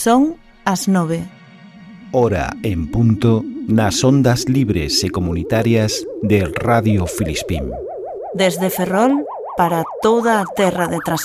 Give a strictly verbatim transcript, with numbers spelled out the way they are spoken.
Son as nove. Hora en punto nas ondas libres e comunitarias de Radio Filispín. Desde Ferrol para toda a terra de Trasandino.